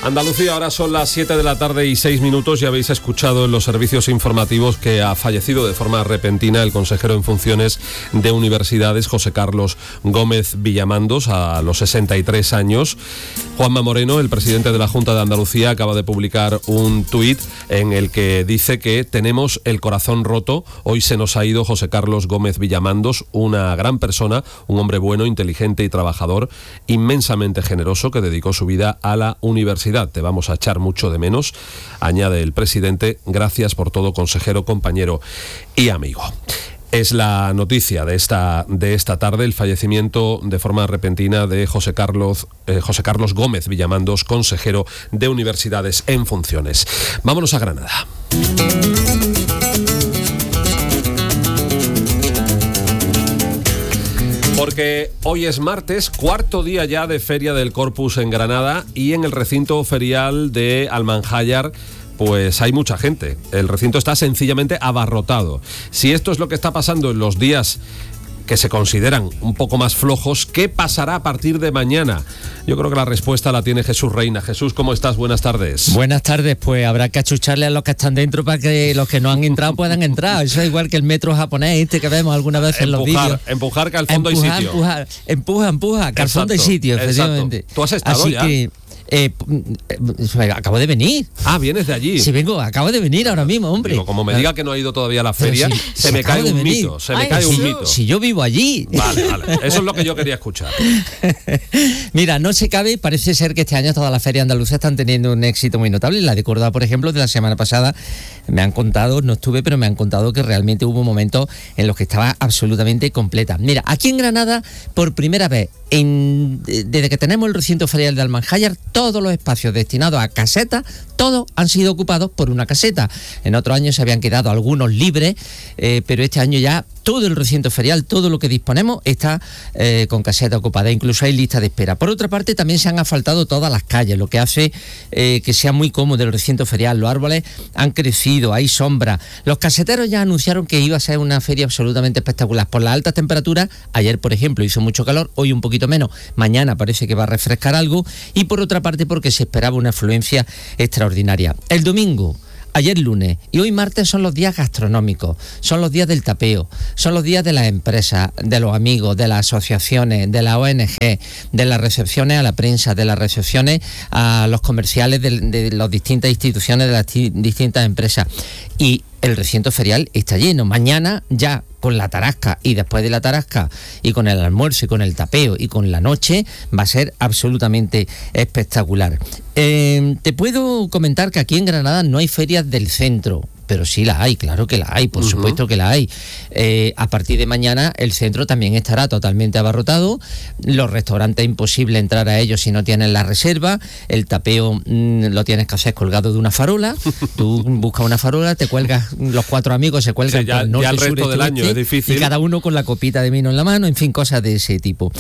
Andalucía, ahora son las 7 de la tarde y 6 minutos. Ya habéis escuchado en los servicios informativos que ha fallecido de forma repentina el consejero en funciones de Universidades, José Carlos Gómez Villamandos, a los 63 años. Juanma Moreno, el presidente de la Junta de Andalucía, acaba de publicar un tuit en el que dice que tenemos el corazón roto. Hoy se nos ha ido José Carlos Gómez Villamandos, una gran persona, un hombre bueno, inteligente y trabajador, inmensamente generoso, que dedicó su vida a la universidad. Te vamos a echar mucho de menos, añade el presidente. Gracias por todo, consejero, compañero y amigo. Es la noticia de esta tarde, el fallecimiento de forma repentina de José Carlos Gómez Villamandos, consejero de Universidades en funciones. Vámonos a Granada. Porque hoy es martes, cuarto día ya de Feria del Corpus en Granada, y en el recinto ferial de Almanjayar pues hay mucha gente. El recinto está sencillamente abarrotado. Si esto es lo que está pasando en los días que se consideran un poco más flojos, ¿qué pasará a partir de mañana? Yo creo que la respuesta la tiene Jesús Reina. Jesús, ¿cómo estás? Buenas tardes. Buenas tardes, pues habrá que achucharle a los que están dentro para que los que no han entrado puedan entrar. Eso es igual que el metro japonés que vemos alguna vez en los vídeos. Empujar, que al fondo hay sitio. Empuja, que al fondo hay sitio, efectivamente. Exacto. ¿Tú has estado así ya? Acabo de venir. Ah, vienes de allí. Sí, acabo de venir ahora mismo, hombre. Digo, como me diga que no ha ido todavía a la feria, se me cae un mito. Se me cae un mito. Si yo vivo allí. Vale. Eso es lo que yo quería escuchar. Mira, no se cabe, parece ser que este año todas las ferias andaluzas están teniendo un éxito muy notable. La de Córdoba, por ejemplo, de la semana pasada, me han contado, no estuve, pero me han contado que realmente hubo momentos en los que estaba absolutamente completa. Mira, aquí en Granada, por primera vez, desde que tenemos el recinto ferial de Almanjayar, todos los espacios destinados a casetas, todos han sido ocupados por una caseta. En otros años se habían quedado algunos libres, pero este año ya todo el recinto ferial, todo lo que disponemos está con caseta ocupada, incluso hay lista de espera. Por otra parte, también se han asfaltado todas las calles, lo que hace que sea muy cómodo el recinto ferial. Los árboles han crecido, hay sombra. Los caseteros ya anunciaron que iba a ser una feria absolutamente espectacular. Por las altas temperaturas, ayer, por ejemplo, hizo mucho calor, hoy un poquito menos, mañana parece que va a refrescar algo, y por otra parte porque se esperaba una afluencia extraordinaria. El domingo, ayer lunes y hoy martes son los días gastronómicos, son los días del tapeo, son los días de las empresas, de los amigos, de las asociaciones, de la ONG, de las recepciones a la prensa, de las recepciones a los comerciales de las distintas instituciones, de las distintas empresas. Y el recinto ferial está lleno. Mañana ya con la tarasca, y después de la tarasca y con el almuerzo y con el tapeo y con la noche va a ser absolutamente espectacular. Te puedo comentar que aquí en Granada no hay ferias del centro, pero sí la hay, claro que la hay, por supuesto que la hay. A partir de mañana el centro también estará totalmente abarrotado. Los restaurantes, imposible entrar a ellos si no tienen la reserva. El tapeo lo tienes que hacer colgado de una farola. Tú buscas una farola, te cuelgas, los cuatro amigos se cuelgan. Sí, ya el resto del año es difícil. Y cada uno con la copita de vino en la mano, en fin, cosas de ese tipo.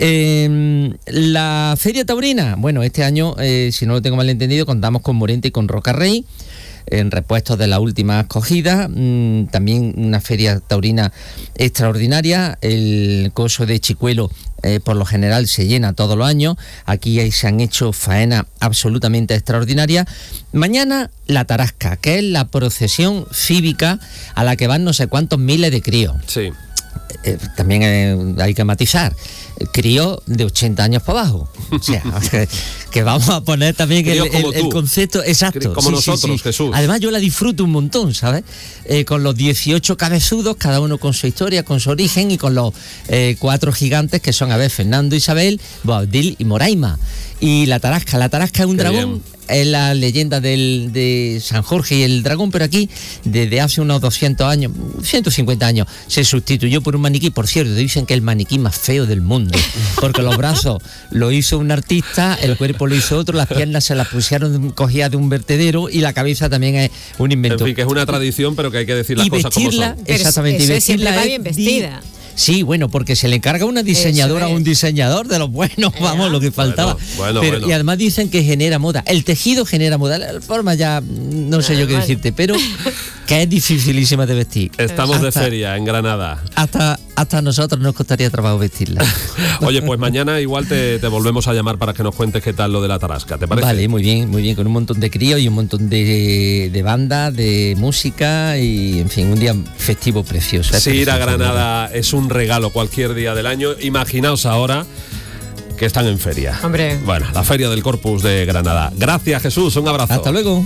La Feria Taurina, bueno, este año, si no lo tengo mal entendido, contamos con Morente y con Rocarrey, en repuestos de la última acogida. También una feria taurina extraordinaria. El coso de Chicuelo por lo general se llena todos los años. Aquí se han hecho faenas absolutamente extraordinarias. Mañana la tarasca, que es la procesión cívica a la que van no sé cuántos miles de críos. Sí. También hay que matizar, crío de 80 años para abajo, o sea, que vamos a poner también el concepto exacto, como nosotros, sí. Jesús. Además yo la disfruto un montón, ¿sabes? Con los 18 cabezudos, cada uno con su historia, con su origen, y con los 4 gigantes que son, a ver, Fernando, Isabel, Boabdil y Moraima. Y la tarasca es un dragón. Bien. Es la leyenda de San Jorge y el dragón, pero aquí desde hace unos 200 años, 150 años, se sustituyó por un maniquí. Por cierto, dicen que es el maniquí más feo del mundo, porque los brazos lo hizo un artista, el cuerpo lo hizo otro, las piernas se las pusieron cogidas de un vertedero, y la cabeza también es un invento. En fin, que es una tradición, pero que hay que decir las cosas como son. Exactamente, y vestirla siempre va bien vestida. Sí, bueno, porque se le encarga una diseñadora a un diseñador de los buenos, vamos, lo que faltaba. Bueno. Y además dicen que genera moda. El tejido genera moda. La forma ya no sé yo qué decirte, pero que es dificilísima de vestir. Estamos de feria en Granada. Hasta a nosotros nos costaría trabajo vestirla. Oye, pues mañana igual te volvemos a llamar para que nos cuentes qué tal lo de la tarasca, ¿te parece? Vale, muy bien, con un montón de críos y un montón de bandas, de música y, en fin, un día festivo precioso. Sí, ir a Granada es un regalo cualquier día del año. Imaginaos ahora que están en feria. Hombre. Bueno, la Feria del Corpus de Granada. Gracias, Jesús, un abrazo. Hasta luego.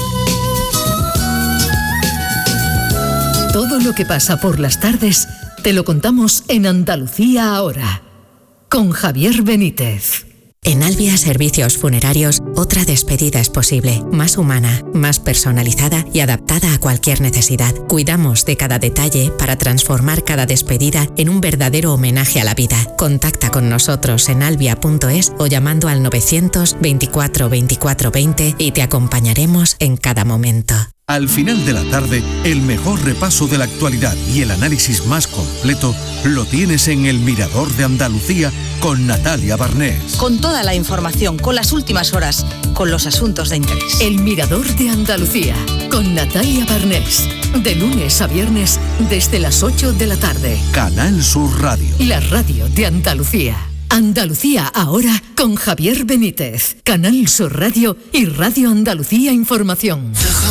Todo lo que pasa por las tardes te lo contamos en Andalucía Ahora, con Javier Benítez. En Albia Servicios Funerarios, otra despedida es posible, más humana, más personalizada y adaptada a cualquier necesidad. Cuidamos de cada detalle para transformar cada despedida en un verdadero homenaje a la vida. Contacta con nosotros en albia.es o llamando al 924 24 20 y te acompañaremos en cada momento. Al final de la tarde, el mejor repaso de la actualidad y el análisis más completo lo tienes en El Mirador de Andalucía con Natalia Barnés. Con toda la información, con las últimas horas, con los asuntos de interés. El Mirador de Andalucía con Natalia Barnés. De lunes a viernes desde las 8 de la tarde. Canal Sur Radio. La radio de Andalucía. Andalucía Ahora con Javier Benítez. Canal Sur Radio y Radio Andalucía Información.